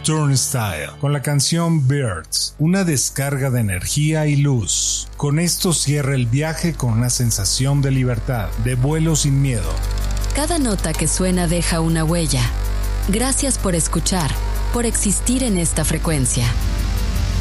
Turnstile con la canción Birds, una descarga de energía y luz. Con esto cierra el viaje con una sensación de libertad, de vuelo sin miedo. Cada nota que suena deja una huella. Gracias por escuchar, por existir en esta frecuencia.